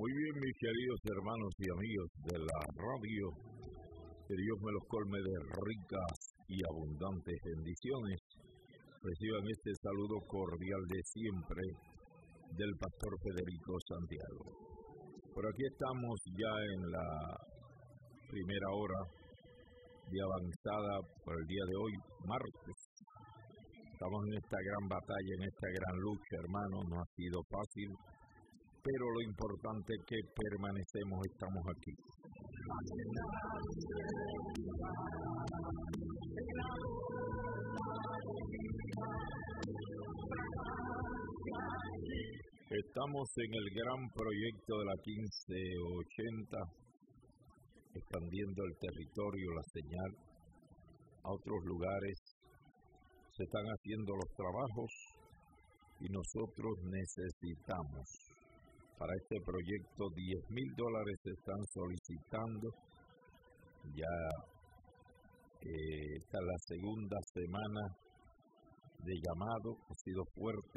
Muy bien, mis queridos hermanos y amigos de la radio, que Dios me los colme de ricas y abundantes bendiciones. Reciban este saludo cordial de siempre del pastor Federico Santiago. Por aquí estamos ya en la primera hora de avanzada por el día de hoy, martes. Estamos en esta gran batalla, en esta gran lucha, hermanos, no ha sido fácil, pero lo importante es que permanecemos, estamos aquí. Estamos en el gran proyecto de la 1580, expandiendo el territorio, la señal a otros lugares. Se están haciendo los trabajos y nosotros necesitamos para este proyecto $10,000 se están solicitando. Ya esta es la segunda semana de llamado, ha sido fuerte.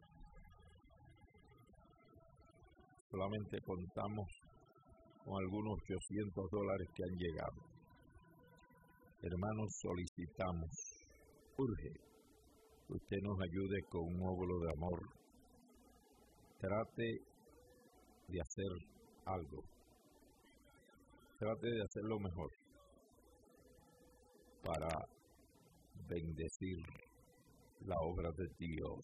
Solamente contamos con algunos $800 que han llegado. Hermanos, solicitamos, urge, que usted nos ayude con un óvulo de amor. Trate de hacer algo. Trate de hacerlo mejor para bendecir la obra de Dios.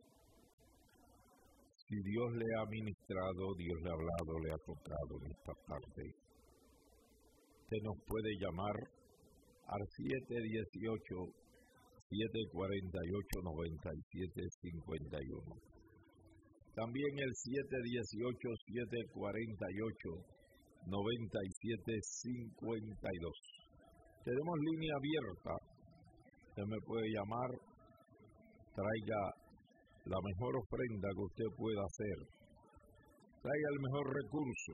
Si Dios le ha ministrado, Dios le ha hablado, le ha tocado en esta tarde, usted nos puede llamar al 718-748-9751. También el 718-748-9752. Tenemos línea abierta. Usted me puede llamar, traiga la mejor ofrenda que usted pueda hacer. Traiga el mejor recurso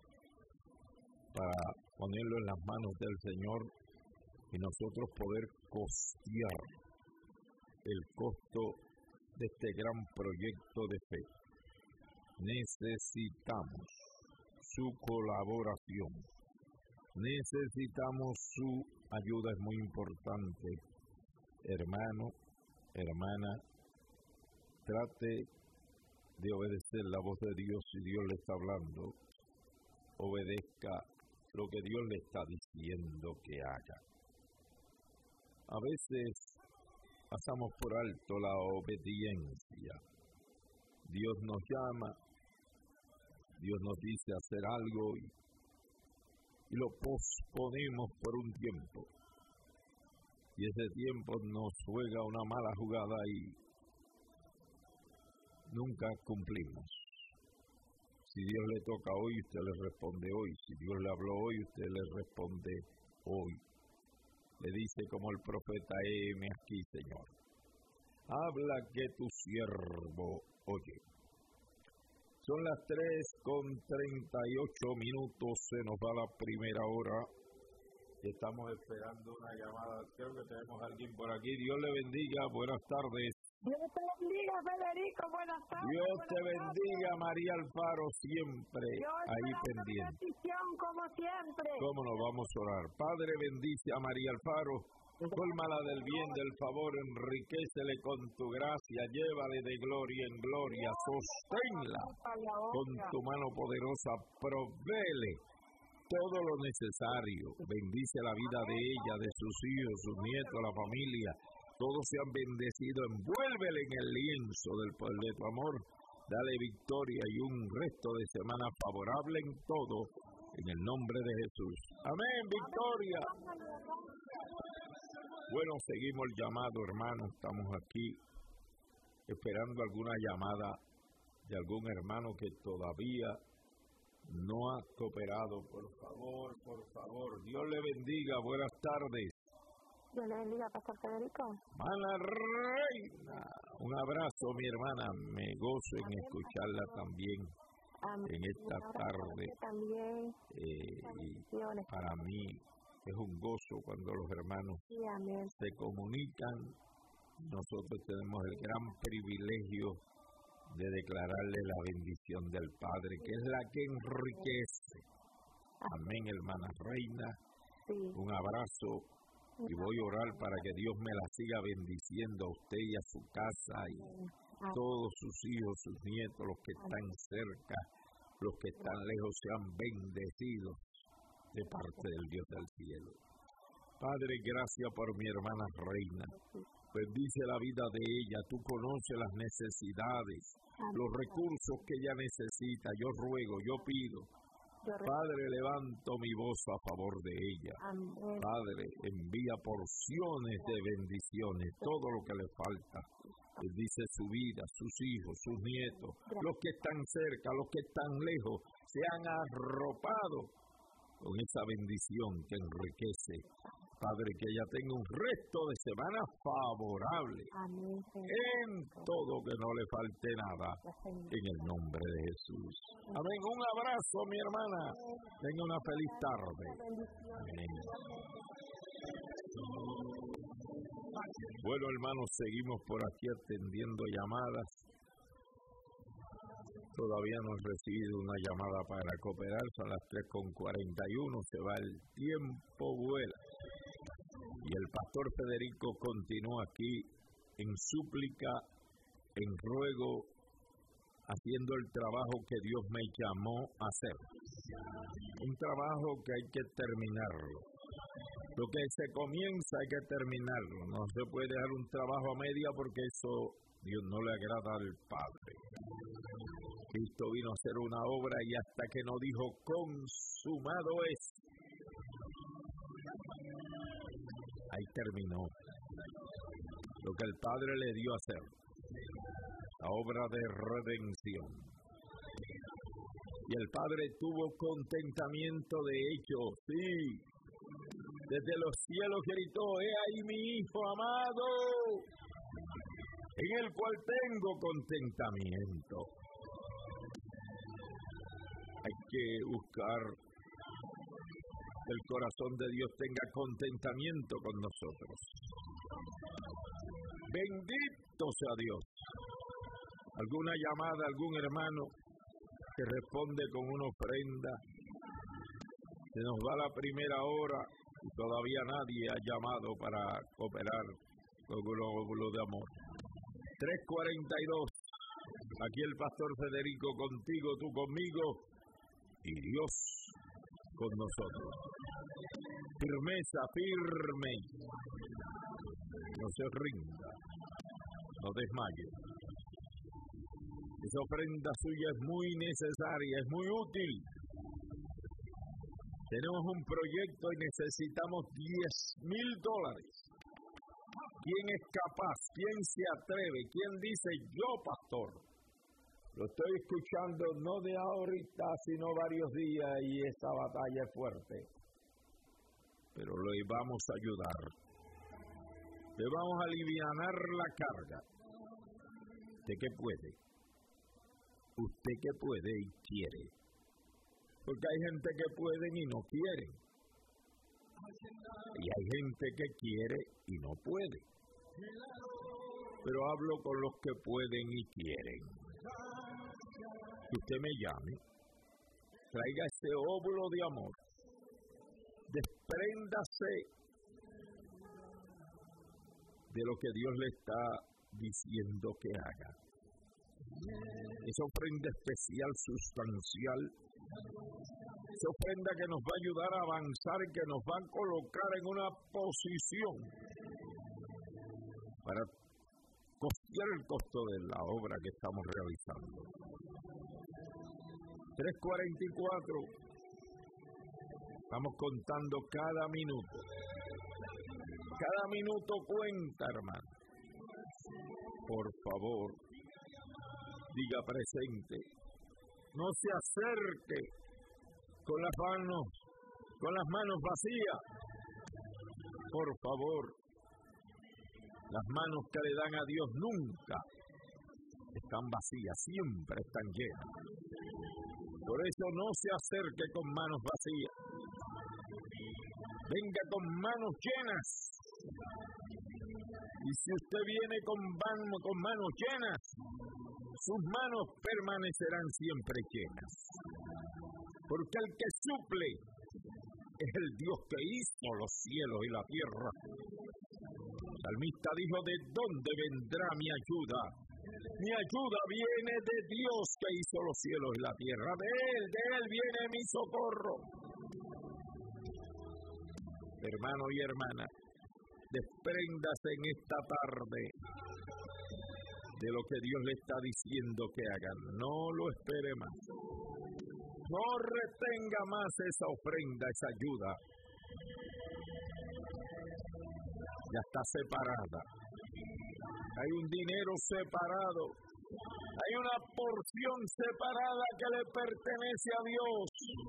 para ponerlo en las manos del Señor y nosotros poder costear el costo de este gran proyecto de fe. Necesitamos su colaboración. Necesitamos su ayuda, es muy importante. Hermano, hermana, trate de obedecer la voz de Dios. Si Dios le está hablando, obedezca lo que Dios le está diciendo que haga. A veces pasamos por alto la obediencia. Dios nos llama, Dios nos dice hacer algo y lo posponemos por un tiempo. Y ese tiempo nos juega una mala jugada y nunca cumplimos. Si Dios le toca hoy, usted le responde hoy. Si Dios le habló hoy, usted le responde hoy. Le dice como el profeta, heme aquí, Señor. Habla que tu siervo oye. Son las 3:38, se nos va la primera hora. Estamos esperando una llamada. Creo que tenemos a alguien por aquí. Dios le bendiga, buenas tardes. Dios te bendiga, Federico, buenas tardes. Dios te bendiga, María Alfaro, siempre ahí pendiente. Bendición, como siempre. ¿Cómo nos vamos a orar? Padre, bendice a María Alfaro, cólmala del bien, del favor, enriquécele con tu gracia, llévale de gloria en gloria, sosténla con tu mano poderosa, provéele todo lo necesario, bendice la vida de ella, de sus hijos, sus nietos, la familia. Todos sean bendecidos, envuélvele en el lienzo del poder de tu amor, dale victoria y un resto de semana favorable en todo, en el nombre de Jesús. Amén, victoria. Bueno, seguimos el llamado, hermanos, estamos aquí esperando alguna llamada de algún hermano que todavía no ha cooperado. Por favor, Dios le bendiga, buenas tardes. Dios le bendiga, Pastor Federico. Mala reina, un abrazo, mi hermana, me gozo en escucharla también en esta tarde. Y para mí es un gozo cuando los hermanos se comunican. Nosotros tenemos el gran privilegio de declararle la bendición del Padre, que es la que enriquece. Amén, hermana Reina. Sí. Un abrazo y voy a orar para que Dios me la siga bendiciendo a usted y a su casa y todos sus hijos, sus nietos, los que están cerca, los que están lejos, sean bendecidos de parte del Dios del cielo. Padre, gracias por mi hermana Reina. Bendice la vida de ella. Tú conoces las necesidades, los recursos que ella necesita. Yo ruego, yo pido. Padre, levanto mi voz a favor de ella. Padre, envía porciones de bendiciones, todo lo que le falta. Bendice su vida, sus hijos, sus nietos, los que están cerca, los que están lejos, sean arropados con esa bendición que enriquece. Padre, que ella tenga un resto de semana favorable. Amén. En todo, que no le falte nada, en el nombre de Jesús. Amén. Un abrazo, mi hermana. Tenga una feliz tarde. Amén. Bueno, hermanos, seguimos por aquí atendiendo llamadas. Todavía no he recibido una llamada para cooperar. Son las 3:41. Se va el tiempo, vuela. Y el pastor Federico continúa aquí en súplica, en ruego, haciendo el trabajo que Dios me llamó a hacer. Un trabajo que hay que terminarlo. Lo que se comienza hay que terminarlo. No se puede dejar un trabajo a media porque eso Dios no le agrada al Padre. Cristo vino a hacer una obra y hasta que no dijo consumado es, ahí terminó lo que el Padre le dio a hacer, la obra de redención. Y el Padre tuvo contentamiento de hecho, sí. Desde los cielos gritó, he ahí mi Hijo amado, en el cual tengo contentamiento. Hay que buscar que el corazón de Dios tenga contentamiento con nosotros. Bendito sea Dios. ¿Alguna llamada, algún hermano que responde con una ofrenda? Se nos va la primera hora y todavía nadie ha llamado para cooperar con un óvulo de amor. 3:42. Aquí el pastor Federico contigo, tú conmigo y Dios con nosotros. Firmeza, firme. No se rinda, no desmaye. Esa ofrenda suya es muy necesaria, es muy útil. Tenemos un proyecto y necesitamos $10,000. ¿Quién es capaz? ¿Quién se atreve? ¿Quién dice yo, pastor? Lo estoy escuchando no de ahorita, sino varios días y esta batalla es fuerte. Pero le vamos a ayudar. Le vamos a alivianar la carga. ¿Usted qué puede? Usted que puede y quiere. Porque hay gente que pueden y no quieren. Y hay gente que quiere y no puede. Pero hablo con los que pueden y quieren. Que usted me llame, traiga ese óvulo de amor, despréndase de lo que Dios le está diciendo que haga. Esa ofrenda especial, sustancial, esa ofrenda que nos va a ayudar a avanzar y que nos va a colocar en una posición para costear el costo de la obra que estamos realizando. 3:44. Estamos contando cada minuto. Cada minuto cuenta, hermano. Por favor, diga presente. No se acerque con las manos vacías. Por favor, las manos que le dan a Dios nunca están vacías, siempre están llenas. Por eso no se acerque con manos vacías. Venga con manos llenas. Y si usted viene con manos llenas, sus manos permanecerán siempre llenas. Porque el que suple es el Dios que hizo los cielos y la tierra. El salmista dijo: ¿de dónde vendrá mi ayuda? Mi ayuda viene de Dios que hizo los cielos y la tierra. De Él viene mi socorro. Hermano y hermana, despréndase en esta tarde de lo que Dios le está diciendo que hagan. No lo espere más. No retenga más esa ofrenda, esa ayuda. Ya está separada. Hay un dinero separado. Hay una porción separada que le pertenece a Dios.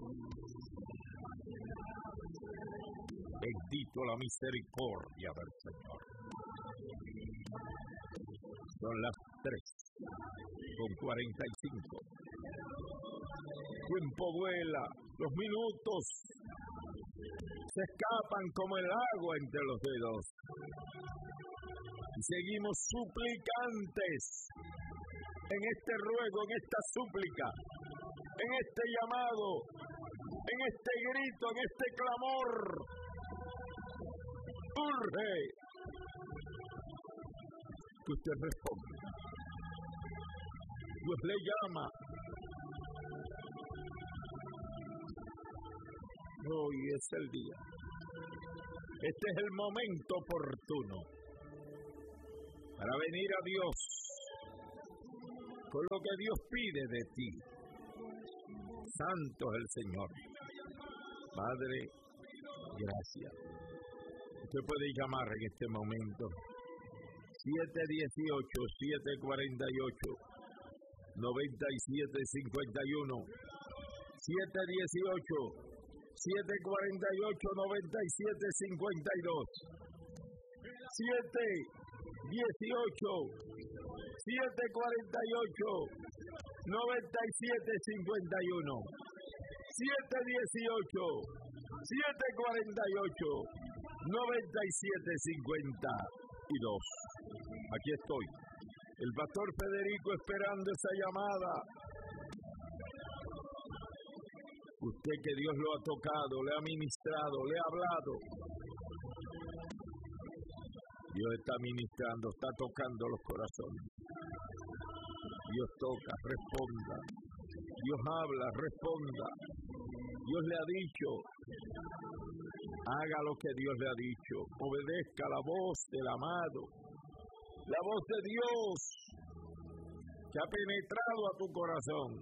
Bendito la misericordia del Señor. Son las 3:45. Tiempo vuela, los minutos se escapan como el agua entre los dedos. Y seguimos suplicantes en este ruego, en esta súplica, en este llamado, en este grito, en este clamor. Urge que usted responda. Dios le llama. Hoy es el día. Este es el momento oportuno para venir a Dios con lo que Dios pide de ti. Santo es el Señor. Padre, gracias. Usted puede llamar en este momento 718-748-9751 718-748-9752. Aquí estoy, el pastor Federico, esperando esa llamada. Usted que Dios lo ha tocado, le ha ministrado, le ha hablado. Dios está ministrando, está tocando los corazones. Dios toca, responda. Dios habla, responda. Dios le ha dicho, haga lo que Dios le ha dicho. Obedezca la voz del amado, la voz de Dios que ha penetrado a tu corazón.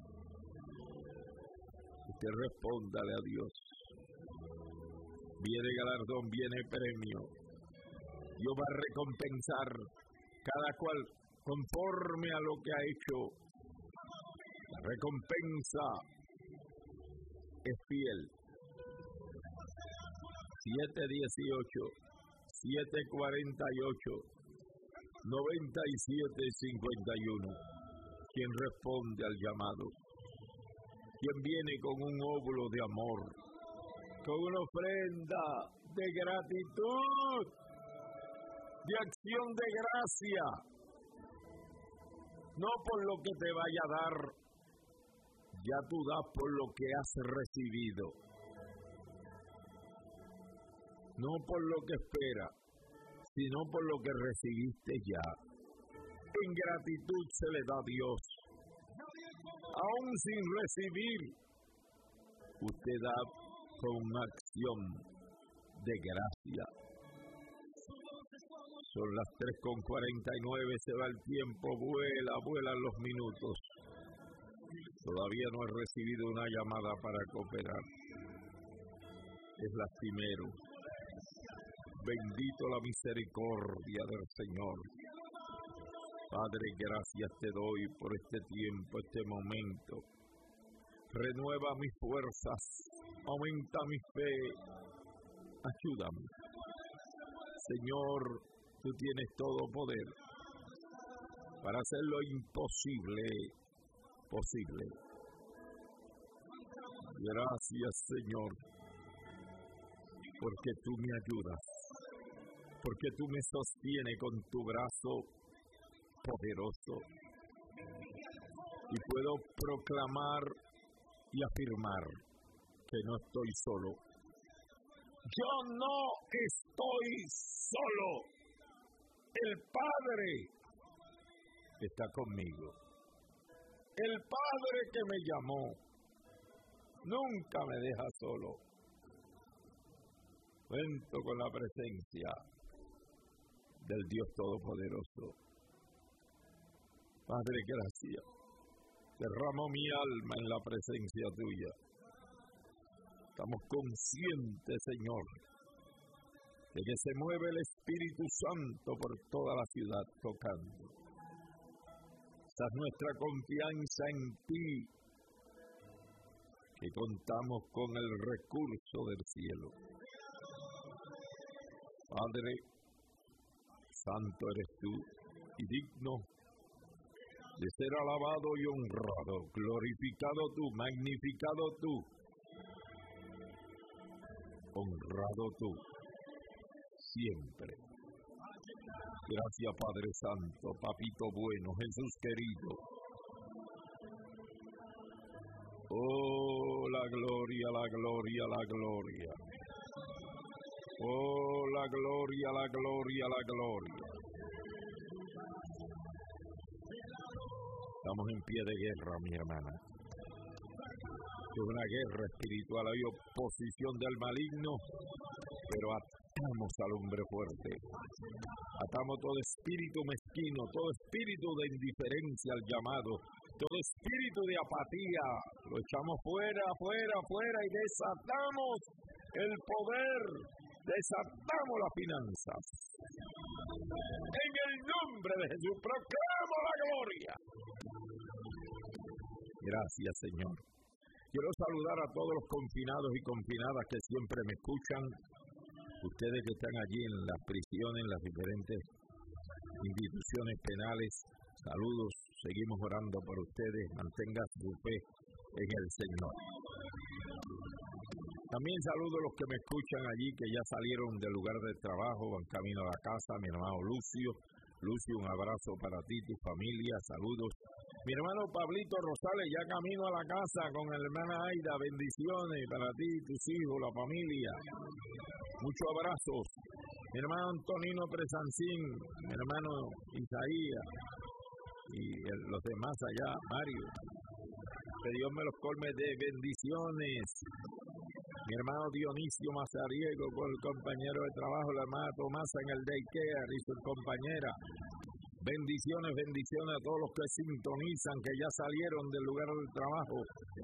Usted respóndale a Dios. Viene galardón, viene premio. Dios va a recompensar cada cual conforme a lo que ha hecho. La recompensa es fiel. 718-748-9751. ¿Quién responde al llamado? ¿Quién viene con un óvulo de amor? Con una ofrenda de gratitud, de acción de gracia. No por lo que te vaya a dar, ya tú das por lo que has recibido. No por lo que esperas, sino por lo que recibiste ya. En gratitud se le da a Dios. Aún sin recibir, usted da con una acción de gracia. Son las 3:49, se va el tiempo, vuelan los minutos. Todavía no he recibido una llamada para cooperar. Es lastimero. Bendito la misericordia del Señor. Padre, gracias te doy por este tiempo, este momento. Renueva mis fuerzas, aumenta mi fe. Ayúdame. Señor, tú tienes todo poder para hacer lo imposible posible. Gracias, Señor, porque tú me ayudas, porque tú me sostienes con tu brazo poderoso. y puedo proclamar y afirmar que no estoy solo. Yo no estoy solo. El Padre está conmigo. El Padre que me llamó nunca me deja solo. Cuento con la presencia del Dios Todopoderoso. Padre, gracias. Derramo mi alma en la presencia tuya. Estamos conscientes, Señor, de que se mueve el Espíritu Santo por toda la ciudad tocando. Esta es nuestra confianza en ti, que contamos con el recurso del cielo. Padre, santo eres tú y digno de ser alabado y honrado, glorificado tú, magnificado tú, honrado tú, siempre. Gracias, Padre Santo, Papito bueno, Jesús querido. Oh, la gloria, la gloria, la gloria. Oh, la gloria, la gloria, la gloria. Estamos en pie de guerra, mi hermana. Es una guerra espiritual, hay oposición del maligno, pero atamos al hombre fuerte. Atamos todo espíritu mezquino, todo espíritu de indiferencia al llamado, todo espíritu de apatía. Lo echamos fuera, fuera, fuera y desatamos el poder, desatamos las finanzas. En el nombre de Jesús proclamo la gloria. Gracias, Señor. Quiero saludar a todos los confinados y confinadas que siempre me escuchan. Ustedes que están allí en las prisiones, en las diferentes instituciones penales, saludos, seguimos orando por ustedes, mantengan su fe en el Señor. También saludo a los que me escuchan allí, que ya salieron del lugar de trabajo, van camino a la casa, mi hermano Lucio. Lucio, un abrazo para ti, tu familia, saludos. Mi hermano Pablito Rosales, ya camino a la casa con la hermana Aida, bendiciones para ti, tus hijos, la familia. Muchos abrazos. Mi hermano Antonino Presancín, mi hermano Isaías y los demás allá, Mario. Que Dios me los colme de bendiciones. Mi hermano Dionisio Mazariego con el compañero de trabajo, la hermana Tomasa en el daycare y su compañera. Bendiciones, bendiciones a todos los que sintonizan, que ya salieron del lugar del trabajo.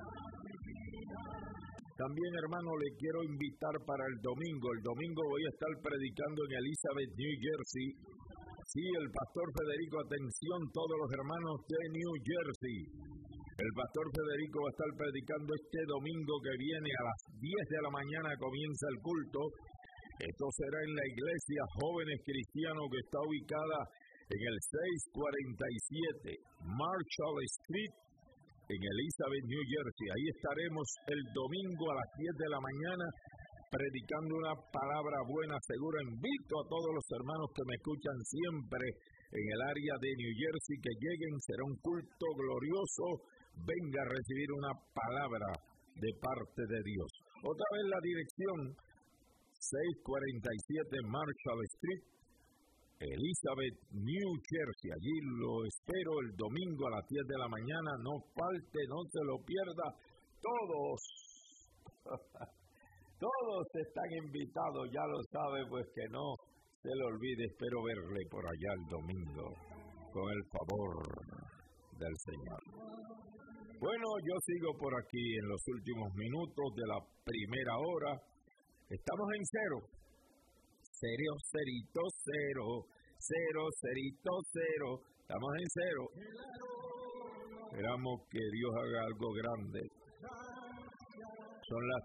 También, hermano, le quiero invitar para el domingo. El domingo voy a estar predicando en Elizabeth, New Jersey. Sí, el pastor Federico, atención todos los hermanos de New Jersey. El pastor Federico va a estar predicando este domingo que viene a las 10 de la mañana, comienza el culto. Esto será en la iglesia Jóvenes Cristianos, que está ubicada en el 647 Marshall Street, en Elizabeth, New Jersey. Ahí estaremos el domingo a las 10 de la mañana predicando una palabra buena, segura. Invito a todos los hermanos que me escuchan siempre en el área de New Jersey que lleguen, será un culto glorioso. Venga a recibir una palabra de parte de Dios. Otra vez la dirección, 647 Marshall Street, Elizabeth, New Jersey. Allí lo espero el domingo a las 10 de la mañana. No falte, no se lo pierda. Todos, todos están invitados, ya lo sabe, pues que no se le olvide. Espero verle por allá el domingo, con el favor del Señor. Bueno, yo sigo por aquí en los últimos minutos de la primera hora. Estamos en cero. Cero, cerito, cero. Cero, cerito, cero. Estamos en cero. Esperamos que Dios haga algo grande. Son las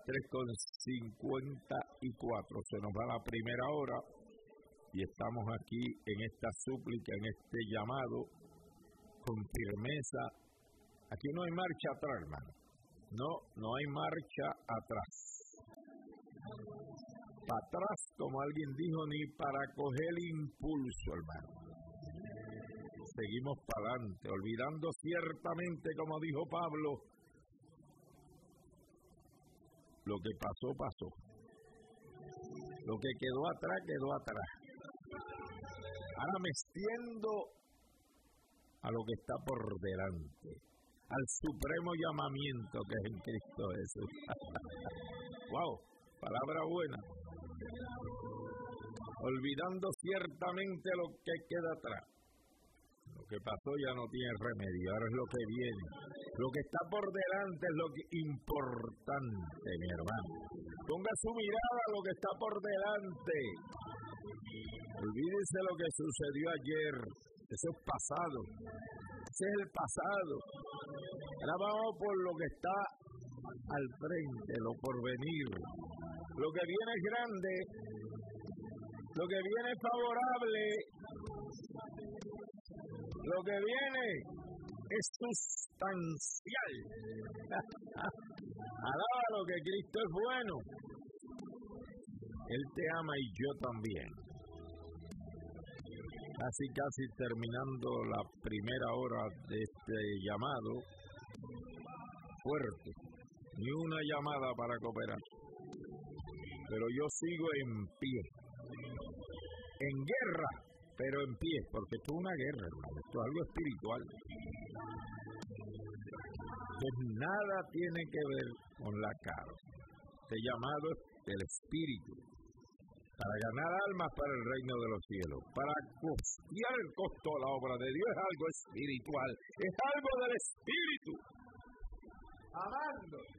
3:54. Se nos va la primera hora. Y estamos aquí en esta súplica, en este llamado, con firmeza. Aquí no hay marcha atrás, hermano. No hay marcha atrás. Para atrás, como alguien dijo, ni para coger impulso, hermano. seguimos para adelante, olvidando ciertamente, como dijo Pablo, lo que pasó, pasó. Lo que quedó atrás, quedó atrás. Ahora me extiendo a lo que está por delante, al supremo llamamiento que es en Cristo Jesús. ¡Wow! Palabra buena. Olvidando ciertamente lo que queda atrás. Lo que pasó ya no tiene remedio, ahora es lo que viene. Lo que está por delante es lo que importante, mi hermano. Ponga su mirada a lo que está por delante. Olvídese lo que sucedió ayer. Eso es pasado. Ese es el pasado. Ahora vamos por lo que está al frente, lo por venir. Lo que viene es grande. Lo que viene es favorable. Lo que viene es sustancial. Alábalo que Cristo es bueno. Él te ama y yo también. Casi terminando la primera hora de este llamado fuerte. Ni una llamada para cooperar. Pero yo sigo en pie. En guerra, pero en pie, porque esto es una guerra, hermano. Esto es algo espiritual. Pues nada tiene que ver con la carne. Este llamado es del espíritu. Para ganar almas para el reino de los cielos, para costear el costo de la obra de Dios, es algo espiritual, es algo del espíritu. Amando.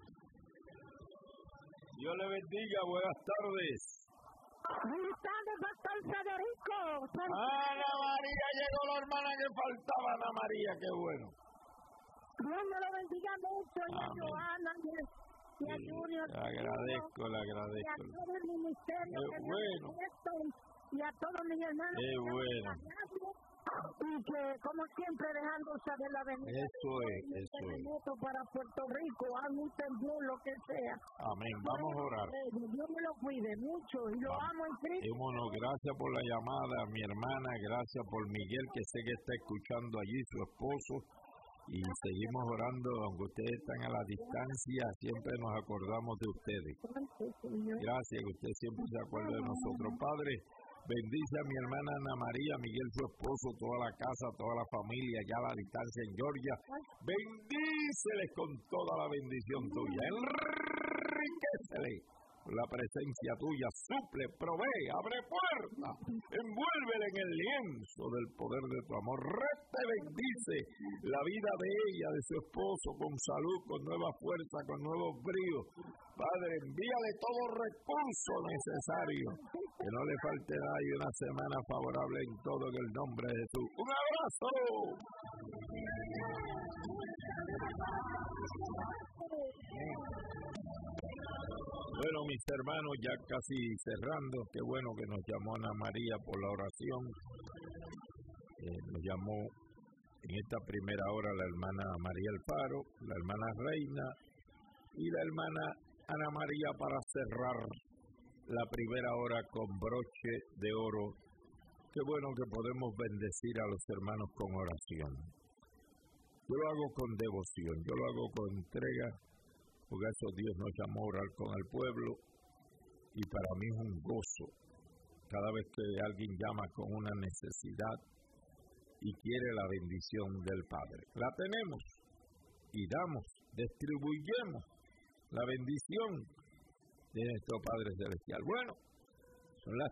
Dios le bendiga, buenas tardes. Buenas tardes, pastor Federico. Ana María, llegó la hermana que faltaba, Ana María, qué bueno. Dios me lo bendiga mucho, y a Joana, y a Junior. Le agradezco. Y a todo el ministerio que bueno. y a todos mis hermanos. Qué bueno. Y que, como siempre, dejando saber la bendición. Eso es. Para Puerto Rico, hago un temblor, lo que sea. Amén. Vamos a orar. Dios me lo cuide mucho y lo amo en Cristo. Gracias por la llamada, mi hermana. Gracias por Miguel, que sé que está escuchando allí, su esposo. Y seguimos orando, aunque ustedes están a la distancia, siempre nos acordamos de ustedes. Gracias, que usted siempre se acuerda de nosotros. Padre, bendice a mi hermana Ana María, Miguel, su esposo, toda la casa, toda la familia, allá a la distancia en Georgia. Bendíceles con toda la bendición tuya. Enriquéceles. La presencia tuya suple, provee, abre puertas, envuélvele en el lienzo del poder de tu amor. Te bendice la vida de ella, de su esposo, con salud, con nueva fuerza, con nuevos bríos. Padre, envíale todo recurso necesario, que no le falte nada, y una semana favorable en todo, en el nombre de Jesús. ¡Un abrazo! Bueno, mis hermanos, ya casi cerrando, qué bueno que nos llamó Ana María por la oración. Nos llamó en esta primera hora la hermana María Alfaro, la hermana Reina y la hermana Ana María para cerrar la primera hora con broche de oro. Qué bueno que podemos bendecir a los hermanos con oración. Yo lo hago con devoción, yo lo hago con entrega, porque eso Dios nos llamó a orar con el pueblo, y para mí es un gozo cada vez que alguien llama con una necesidad y quiere la bendición del Padre. La tenemos y damos, distribuyemos la bendición de nuestro Padre Celestial. Bueno, son las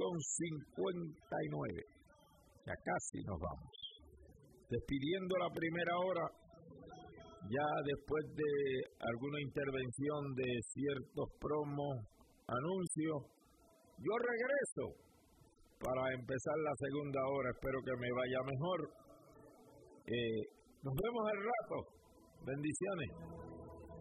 3:59, ya casi nos vamos. Despidiendo la primera hora, ya después de alguna intervención de ciertos promos, anuncios, yo regreso para empezar la segunda hora. Espero que me vaya mejor. Nos vemos al rato. Bendiciones.